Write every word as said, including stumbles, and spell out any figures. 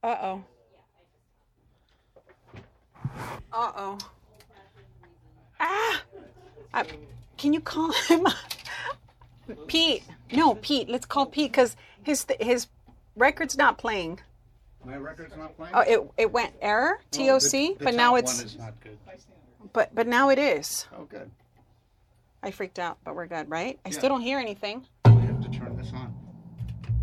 Uh-oh. Uh-oh. Ah! I, can you call him? Pete. No, Pete. Let's call Pete because his his record's not playing. My record's not playing? Oh, it it went error, T O C, well, the, the but now top it's... one is not good. But, but now it is. Oh, good. I freaked out, but we're good, right? I Yeah. still don't hear anything. We have to turn this on.